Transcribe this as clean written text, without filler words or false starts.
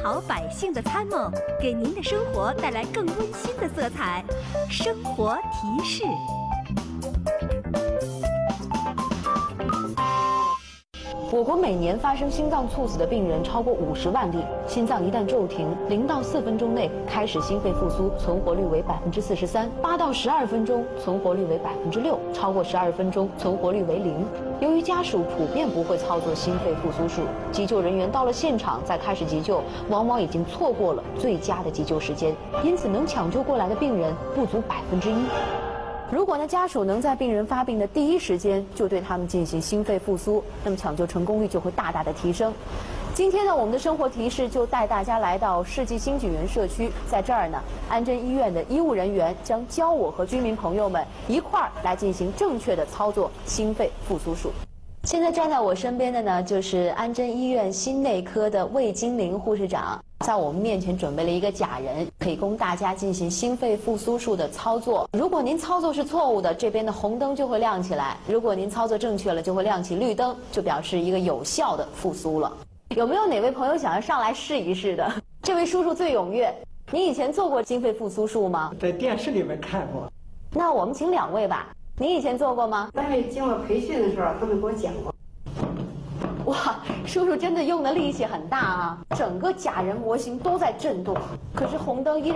好百姓的参谋，给您的生活带来更温馨的色彩。生活提示。 我国每年发生心脏猝死的病人超过50万例，心脏一旦骤停，0到4分钟内开始心肺复苏，存活率为43%；8到12分钟存活率为6%；超过12分钟存活率为0。由于家属普遍不会操作心肺复苏术，急救人员到了现场再开始急救，往往已经错过了最佳的急救时间，因此能抢救过来的病人不足1%。如果呢，家属能在病人发病的第一时间就对他们进行心肺复苏，那么抢救成功率就会大大的提升。今天呢，我们的生活提示就带大家来到世纪新纪元社区，在这儿呢，安贞医院的医务人员将教我和居民朋友们一块儿来进行正确的操作心肺复苏术。现在站在我身边的呢，就是安贞医院心内科的魏金玲护士长。在我们面前准备了一个假人，可以供大家进行心肺复苏术的操作。如果您操作是错误的，这边的红灯就会亮起来；如果您操作正确了，就会亮起绿灯，就表示一个有效的复苏了。有没有哪位朋友想要上来试一试的？这位叔叔最踊跃。您以前做过心肺复苏术吗？ 在电视里面看过。 那我们请2位吧。您以前做过吗？ 单位经过培训的时候，他们给我讲过。 哇，叔叔真的用的力气很大啊！整个假人模型都在震动，可是红灯依然